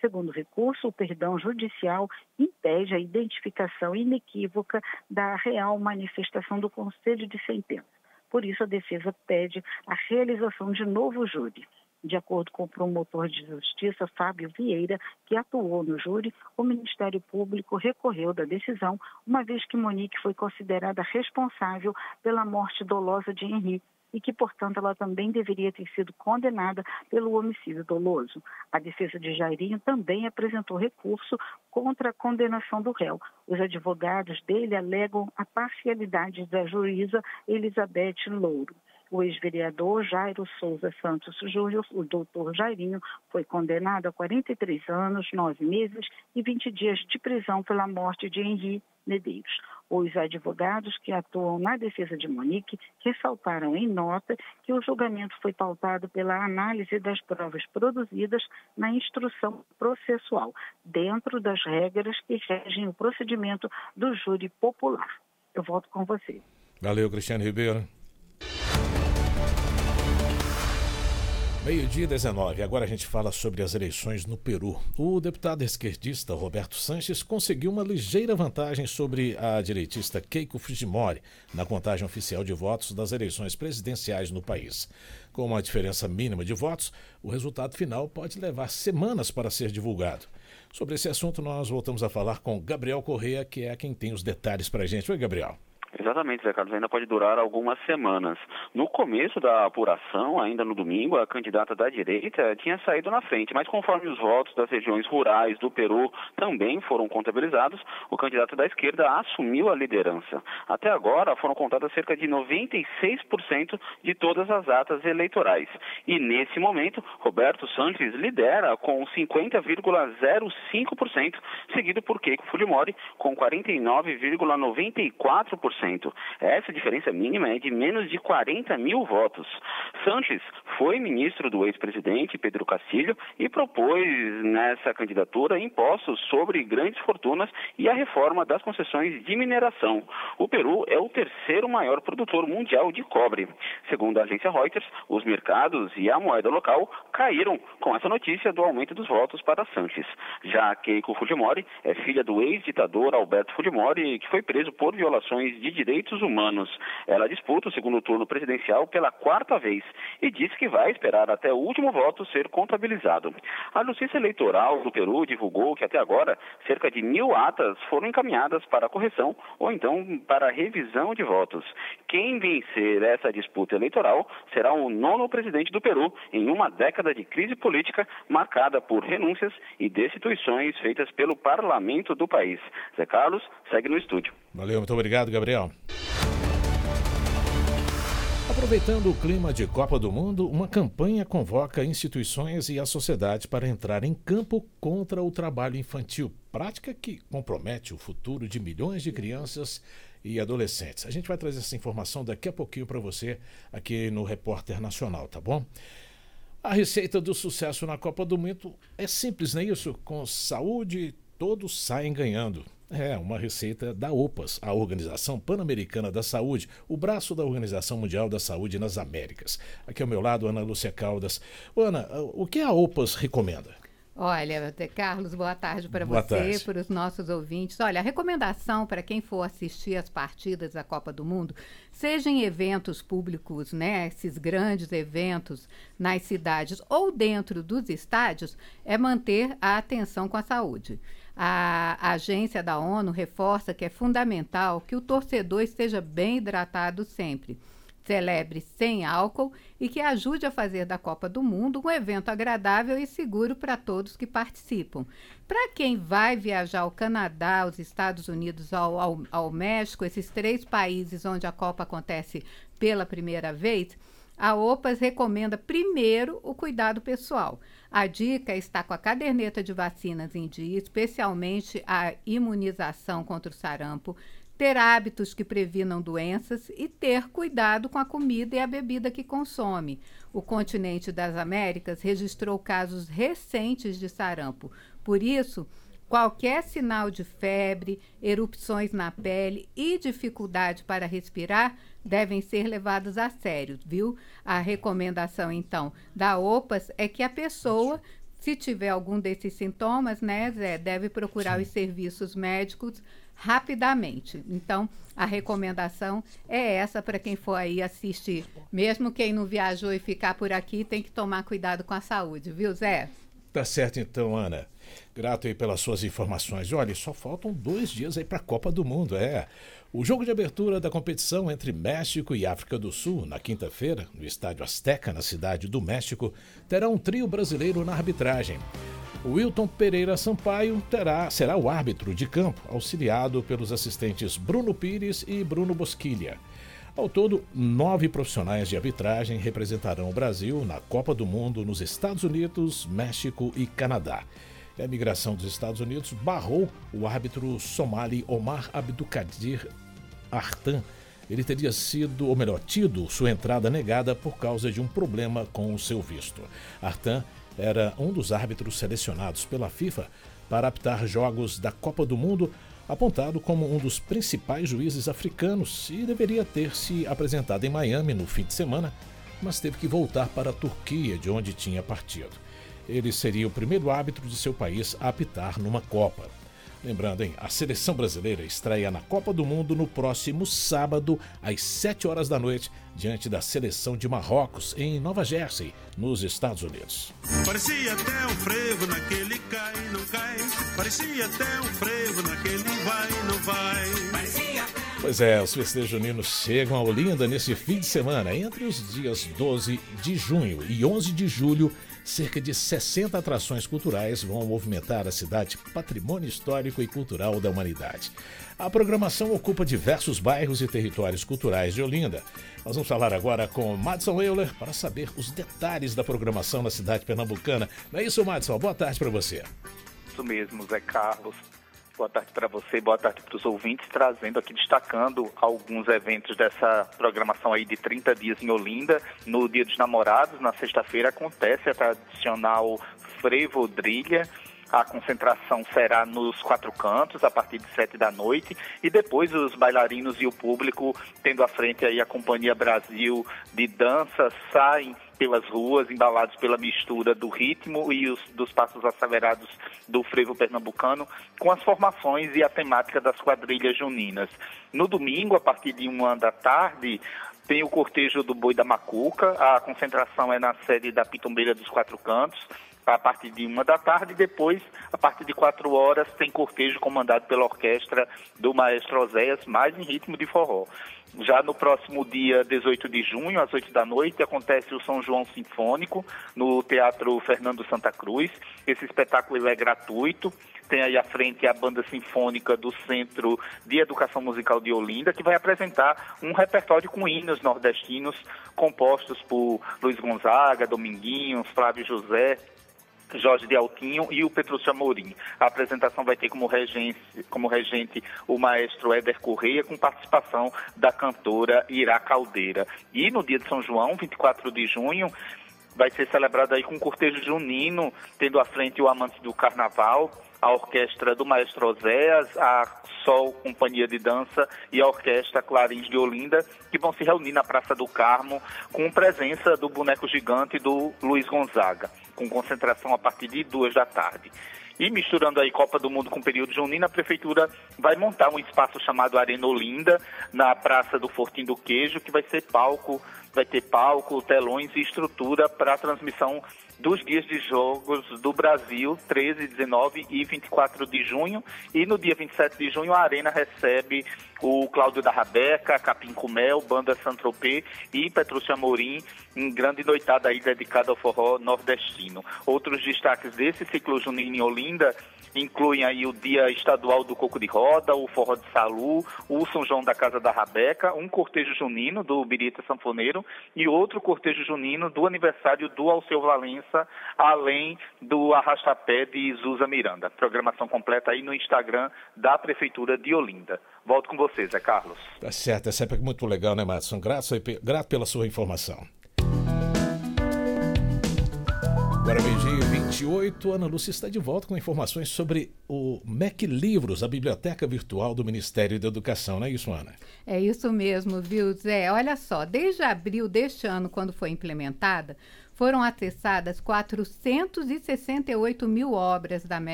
Segundo o recurso, o perdão judicial impede a identificação inequívoca da real manifestação do conselho de sentença. Por isso, a defesa pede a realização de novo júri. De acordo com o promotor de justiça, Fábio Vieira, que atuou no júri, o Ministério Público recorreu da decisão, uma vez que Monique foi considerada responsável pela morte dolosa de Henri e que, portanto, ela também deveria ter sido condenada pelo homicídio doloso. A defesa de Jairinho também apresentou recurso contra a condenação do réu. Os advogados dele alegam a parcialidade da juíza Elizabeth Louro. O ex-vereador Jairo Souza Santos Júnior, o doutor Jairinho, foi condenado a 43 anos, 9 meses e 20 dias de prisão pela morte de Henri Medeiros. Os advogados que atuam na defesa de Monique ressaltaram em nota que o julgamento foi pautado pela análise das provas produzidas na instrução processual, dentro das regras que regem o procedimento do júri popular. Eu volto com você. Valeu, Cristiane Ribeiro. 12:19. Agora a gente fala sobre as eleições no Peru. O deputado esquerdista Roberto Sanches conseguiu uma ligeira vantagem sobre a direitista Keiko Fujimori na contagem oficial de votos das eleições presidenciais no país. Com uma diferença mínima de votos, o resultado final pode levar semanas para ser divulgado. Sobre esse assunto, nós voltamos a falar com Gabriel Corrêa, que é quem tem os detalhes para a gente. Oi, Gabriel. Exatamente, Zé Carlos, ainda pode durar algumas semanas. No começo da apuração, ainda no domingo, a candidata da direita tinha saído na frente, mas conforme os votos das regiões rurais do Peru também foram contabilizados, o candidato da esquerda assumiu a liderança. Até agora foram contadas cerca de 96% de todas as atas eleitorais. E nesse momento, Roberto Sanches lidera com 50,05%, seguido por Keiko Fujimori com 49,94%. Essa diferença mínima é de menos de 40 mil votos. Sanches foi ministro do ex-presidente Pedro Castilho e propôs nessa candidatura impostos sobre grandes fortunas e a reforma das concessões de mineração. O Peru é o terceiro maior produtor mundial de cobre. Segundo a agência Reuters, os mercados e a moeda local caíram com essa notícia do aumento dos votos para Sanches. Já Keiko Fujimori é filha do ex-ditador Alberto Fujimori, que foi preso por violações de direitos humanos. Ela disputa o segundo turno presidencial pela 4ª vez e disse que vai esperar até o último voto ser contabilizado. A Justiça Eleitoral do Peru divulgou que até agora cerca de 1.000 atas foram encaminhadas para correção ou então para revisão de votos. Quem vencer essa disputa eleitoral será o 9º presidente do Peru em uma década de crise política marcada por renúncias e destituições feitas pelo parlamento do país. Zé Carlos, segue no estúdio. Valeu, muito obrigado, Gabriel. Aproveitando o clima de Copa do Mundo, uma campanha convoca instituições e a sociedade para entrar em campo contra o trabalho infantil, prática que compromete o futuro de milhões de crianças e adolescentes. A gente vai trazer essa informação daqui a pouquinho para você aqui no Repórter Nacional, tá bom? A receita do sucesso na Copa do Mundo é simples, não é isso? Com saúde, todos saem ganhando. É uma receita da OPAS, a Organização Pan-Americana da Saúde, o braço da Organização Mundial da Saúde nas Américas. Aqui ao meu lado, Ana Lúcia Caldas. Ana, o que a OPAS recomenda? Olha, Carlos, boa tarde para Boa você, tarde. para os nossos ouvintes. Olha, a recomendação para quem for assistir as partidas da Copa do Mundo, seja em eventos públicos, né, esses grandes eventos nas cidades ou dentro dos estádios, é manter a atenção com a saúde. A agência da ONU reforça que é fundamental que o torcedor esteja bem hidratado sempre, celebre sem álcool e que ajude a fazer da Copa do Mundo um evento agradável e seguro para todos que participam. Para quem vai viajar ao Canadá, aos Estados Unidos, ao México, esses 3 países onde a Copa acontece pela primeira vez, a OPAS recomenda primeiro o cuidado pessoal. A dica é estar com a caderneta de vacinas em dia, especialmente a imunização contra o sarampo, ter hábitos que previnam doenças e ter cuidado com a comida e a bebida que consome. O continente das Américas registrou casos recentes de sarampo. Por isso, qualquer sinal de febre, erupções na pele e dificuldade para respirar devem ser levados a sério, viu? A recomendação, então, da OPAS é que a pessoa Se tiver algum desses sintomas, né, Zé, deve procurar os serviços médicos rapidamente. Então, a recomendação é essa para quem for aí assistir. Mesmo quem não viajou e ficar por aqui, tem que tomar cuidado com a saúde, viu, Zé? Tá certo então, Ana. Grato aí pelas suas informações. Olha, só faltam 2 dias aí para a Copa do Mundo, O jogo de abertura da competição entre México e África do Sul, na quinta-feira, no Estádio Azteca, na cidade do México, terá um trio brasileiro na arbitragem. O Wilton Pereira Sampaio será o árbitro de campo, auxiliado pelos assistentes Bruno Pires e Bruno Bosquilha. Ao todo, 9 profissionais de arbitragem representarão o Brasil na Copa do Mundo nos Estados Unidos, México e Canadá. A imigração dos Estados Unidos barrou o árbitro somali Omar Abdulkadir Artan. Ele teria tido sua entrada negada por causa de um problema com o seu visto. Artan era um dos árbitros selecionados pela FIFA para apitar jogos da Copa do Mundo, apontado como um dos principais juízes africanos e deveria ter se apresentado em Miami no fim de semana, mas teve que voltar para a Turquia, de onde tinha partido. Ele seria o primeiro árbitro de seu país a apitar numa Copa. Lembrando, a seleção brasileira estreia na Copa do Mundo no próximo sábado, às 7 horas da noite, diante da seleção de Marrocos, em Nova Jersey, nos Estados Unidos. Parecia até um frevo naquele cai, não cai. Parecia até um frevo naquele vai, não vai. Pois é, os festejos juninos chegam a Olinda nesse fim de semana. Entre os dias 12 de junho e 11 de julho, cerca de 60 atrações culturais vão movimentar a cidade patrimônio histórico e cultural da humanidade. A programação ocupa diversos bairros e territórios culturais de Olinda. Nós vamos falar agora com Madison Euler para saber os detalhes da programação na cidade pernambucana. Não é isso, Madison? Boa tarde para você. Isso mesmo, Zé Carlos. Boa tarde para você, boa tarde para os ouvintes, trazendo aqui, destacando alguns eventos dessa programação aí de 30 dias em Olinda. No Dia dos Namorados, na sexta-feira, acontece a tradicional frevo-drilha. A concentração será nos 4 cantos, a partir de 7 da noite, e depois os bailarinos e o público, tendo à frente aí a Companhia Brasil de Dança, saem pelas ruas, embalados pela mistura do ritmo e dos passos acelerados do frevo pernambucano, com as formações e a temática das quadrilhas juninas. No domingo, a partir de 1 da tarde, tem o cortejo do Boi da Macuca. A concentração é na sede da Pitombeira dos 4 Cantos, a partir de 1 da tarde, e depois, a partir de 4 horas, tem cortejo comandado pela orquestra do Maestro Oséias, mais em ritmo de forró. Já no próximo dia 18 de junho, às 8 da noite, acontece o São João Sinfônico, no Teatro Fernando Santa Cruz. Esse espetáculo é gratuito. Tem aí à frente a Banda Sinfônica do Centro de Educação Musical de Olinda, que vai apresentar um repertório com hinos nordestinos compostos por Luiz Gonzaga, Dominguinhos, Flávio José, Jorge de Altinho e o Petrúcio Amorim. A apresentação vai ter como regente o maestro Éder Correia, com participação da cantora Irá Caldeira. E no dia de São João, 24 de junho, vai ser celebrado aí com um cortejo junino, tendo à frente o Amante do Carnaval, a orquestra do Maestro Oséias, a Sol Companhia de Dança e a Orquestra Clarins de Olinda, que vão se reunir na Praça do Carmo, com presença do boneco gigante do Luiz Gonzaga, com concentração a partir de 2 da tarde. E misturando aí Copa do Mundo com período junino, a Prefeitura vai montar um espaço chamado Arena Olinda, na Praça do Fortim do Queijo, que vai ter palco, telões e estrutura para a transmissão dos dias de jogos do Brasil, 13, 19 e 24 de junho. E no dia 27 de junho, a Arena recebe o Cláudio da Rabeca, Capim Cumel, Banda Saint-Tropez e Petrúcio Amorim, em grande noitada aí dedicada ao forró nordestino. Outros destaques desse ciclo junino em Olinda incluem aí o Dia Estadual do Coco de Roda, o Forró de Salu, o São João da Casa da Rabeca, um cortejo junino do Birita Sanfoneiro e outro cortejo junino do aniversário do Alceu Valença, além do Arrastapé de Zusa Miranda. Programação completa aí no Instagram da Prefeitura de Olinda. Volto com você, Zé Carlos. Tá certo, é sempre muito legal, né, Madison? Grato pela sua informação. Agora, 12h28, Ana Lúcia está de volta com informações sobre o MEC Livros, a biblioteca virtual do Ministério da Educação, não é isso, Ana? É isso mesmo, viu, Zé? Olha só, desde abril deste ano, quando foi implementada, foram acessadas 468 mil obras da